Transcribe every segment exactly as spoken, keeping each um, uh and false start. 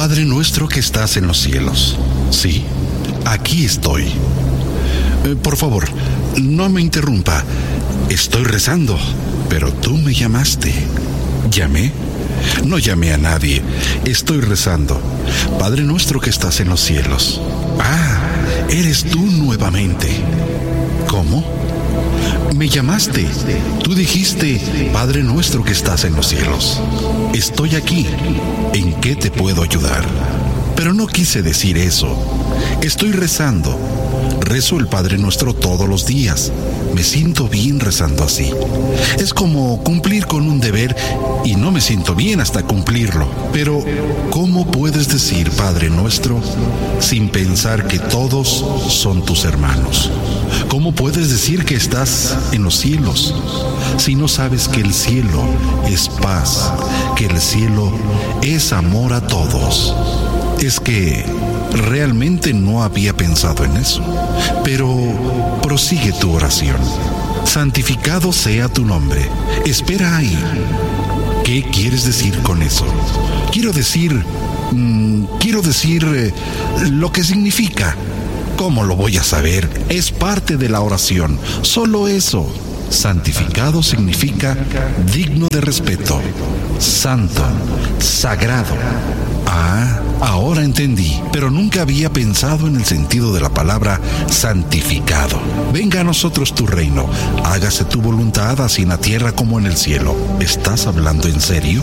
Padre nuestro que estás en los cielos. Sí, aquí estoy. Eh, por favor, no me interrumpa. Estoy rezando, pero tú me llamaste. ¿Llamé? No llamé a nadie. Estoy rezando. Padre nuestro que estás en los cielos. Ah, eres tú nuevamente. ¿Cómo? Me llamaste. Tú dijiste, Padre nuestro que estás en los cielos. Estoy aquí. ¿En qué te puedo ayudar? Pero no quise decir eso. Estoy rezando. Rezo el Padre Nuestro todos los días. Me siento bien rezando así. Es como cumplir con un deber y no me siento bien hasta cumplirlo. Pero, ¿cómo puedes decir Padre Nuestro sin pensar que todos son tus hermanos? ¿Cómo puedes decir que estás en los cielos si no sabes que el cielo es paz, que el cielo es amor a todos? Es que realmente no había pensado en eso. Pero prosigue tu oración. Santificado sea tu nombre. Espera ahí. ¿Qué quieres decir con eso? Quiero decir... Mmm, quiero decir eh, lo que significa. ¿Cómo lo voy a saber? Es parte de la oración. Solo eso. Santificado significa digno de respeto, santo, sagrado. Ah, ahora entendí, pero nunca había pensado en el sentido de la palabra santificado. Venga a nosotros tu reino, hágase tu voluntad así en la tierra como en el cielo. ¿Estás hablando en serio?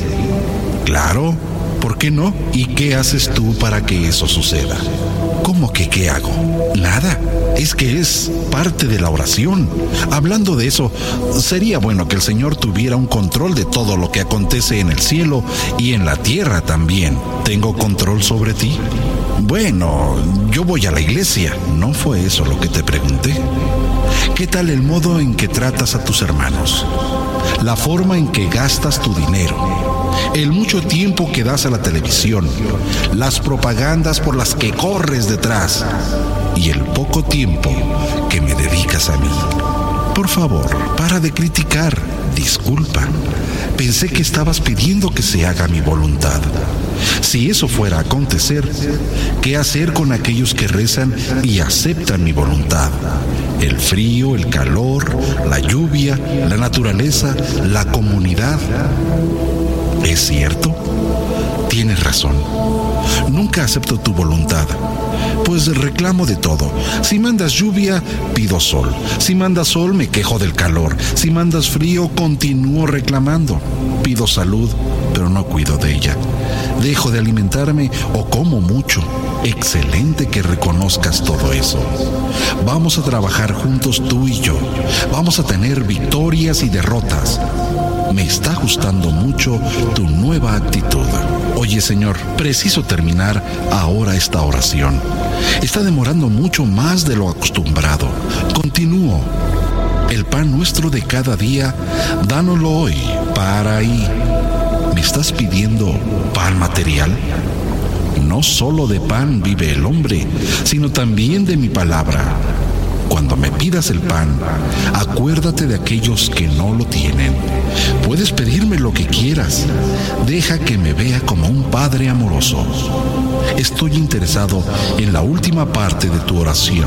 Claro, ¿por qué no? ¿Y qué haces tú para que eso suceda? ¿Cómo que qué hago? Nada. Es que es parte de la oración. Hablando de eso, sería bueno que el Señor tuviera un control de todo lo que acontece en el cielo y en la tierra también. ¿Tengo control sobre ti? Bueno, yo voy a la iglesia. ¿No fue eso lo que te pregunté? ¿Qué tal el modo en que tratas a tus hermanos? La forma en que gastas tu dinero. El mucho tiempo que das a la televisión, las propagandas por las que corres detrás y el poco tiempo que me dedicas a mí. Por favor, para de criticar. Disculpa. Pensé que estabas pidiendo que se haga mi voluntad. Si eso fuera a acontecer, ¿qué hacer con aquellos que rezan y aceptan mi voluntad? El frío, el calor, la lluvia, la naturaleza, la comunidad. ¿Es cierto? Tienes razón. Nunca acepto tu voluntad, pues reclamo de todo. Si mandas lluvia, pido sol. Si mandas sol, me quejo del calor. Si mandas frío, continúo reclamando. Pido salud, pero no cuido de ella. Dejo de alimentarme o como mucho. Excelente que reconozcas todo eso. Vamos a trabajar juntos tú y yo. Vamos a tener victorias y derrotas. Me está gustando mucho tu nueva actitud. Oye, Señor, preciso terminar ahora esta oración. Está demorando mucho más de lo acostumbrado. Continúo. El pan nuestro de cada día, dánoslo hoy, para ahí. ¿Me estás pidiendo pan material? No solo de pan vive el hombre, sino también de mi palabra. Cuando me pidas el pan, acuérdate de aquellos que no lo tienen. Puedes pedirme lo que quieras. Deja que me vea como un padre amoroso. Estoy interesado en la última parte de tu oración.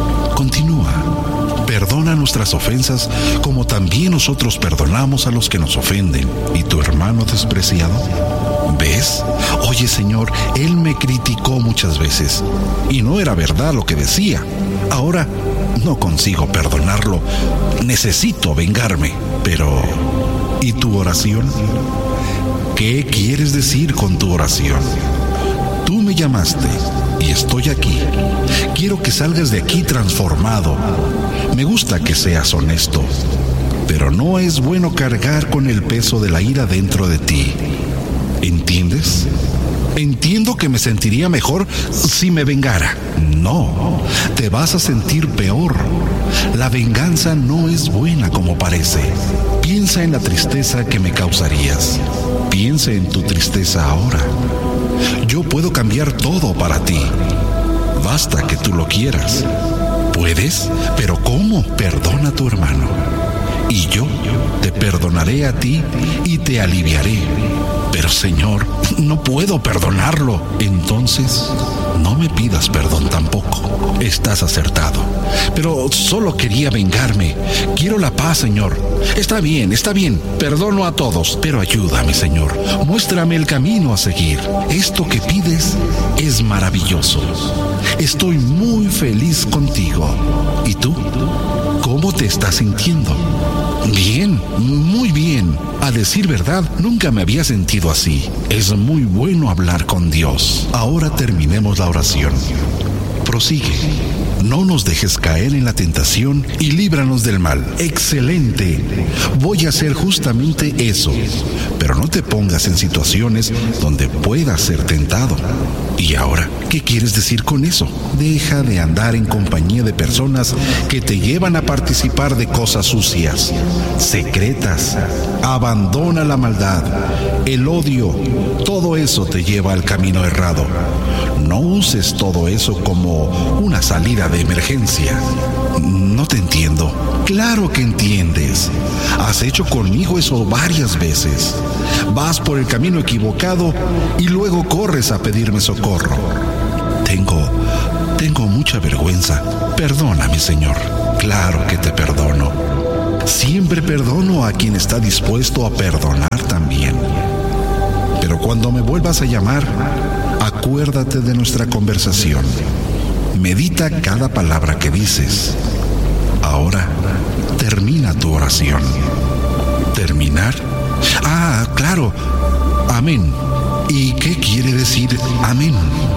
Continúa. Perdona nuestras ofensas como también nosotros perdonamos a los que nos ofenden. ¿Y tu hermano despreciado? ¿Ves? Oye, Señor, él me criticó muchas veces y no era verdad lo que decía. Ahora no consigo perdonarlo. Necesito vengarme. Pero, ¿y tu oración? ¿Qué quieres decir con tu oración? Tú me llamaste y estoy aquí. Quiero que salgas de aquí transformado. Me gusta que seas honesto, pero no es bueno cargar con el peso de la ira dentro de ti. ¿Entiendes? Entiendo que me sentiría mejor si me vengara. No, te vas a sentir peor. La venganza no es buena como parece. Piensa en la tristeza que me causarías. Piensa en tu tristeza ahora. Yo puedo cambiar todo para ti. Basta que tú lo quieras. ¿Puedes? ¿Pero cómo? Perdona a tu hermano. y yo te perdonaré a ti y te aliviaré. Pero Señor, no puedo perdonarlo. Entonces, no me pidas perdón tampoco. Estás acertado. Pero solo quería vengarme. Quiero la paz, Señor. Está bien, está bien. Perdono a todos. Pero ayúdame, Señor. Muéstrame el camino a seguir. Esto que pides es maravilloso. Estoy muy feliz contigo. ¿Y tú? ¿Cómo te estás sintiendo? Bien, muy bien. A decir verdad, nunca me había sentido así. Es muy bueno hablar con Dios. Ahora terminemos la oración. Prosigue. No nos dejes caer en la tentación y líbranos del mal. Excelente. Voy a hacer justamente eso. Pero no te pongas en situaciones donde puedas ser tentado. ¿Y ahora qué quieres decir con eso? Deja de andar en compañía de personas que te llevan a participar de cosas sucias, secretas. Abandona la maldad, el odio. Todo eso te lleva al camino errado. No uses todo eso como una salida de emergencia. No te entiendo. Claro que entiendes. Has hecho conmigo eso varias veces. Vas por el camino equivocado y luego corres a pedirme socorro. Tengo, tengo mucha vergüenza. Perdóname, Señor. Claro que te perdono. Siempre perdono a quien está dispuesto a perdonar también. Pero cuando me vuelvas a llamar, acuérdate de nuestra conversación. Medita cada palabra que dices. Ahora, termina tu oración. ¿Terminar? Ah, claro. Amén. ¿Y qué quiere decir amén?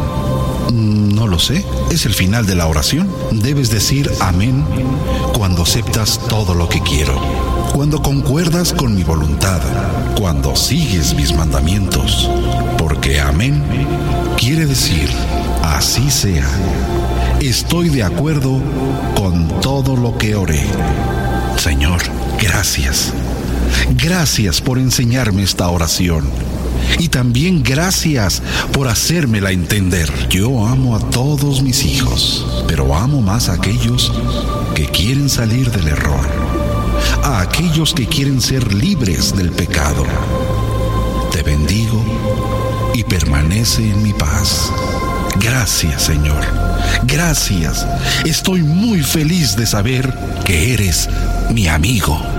No lo sé. Es el final de la oración. Debes decir amén cuando aceptas todo lo que quiero, cuando concuerdas con mi voluntad, cuando sigues mis mandamientos. Porque amén quiere decir así sea. Estoy de acuerdo con todo lo que oré. Señor, gracias. Gracias por enseñarme esta oración. Y también gracias por hacérmela entender. Yo amo a todos mis hijos, pero amo más a aquellos que quieren salir del error, a aquellos que quieren ser libres del pecado. Te bendigo y permanece en mi paz. Gracias, Señor. Gracias. Estoy muy feliz de saber que eres mi amigo.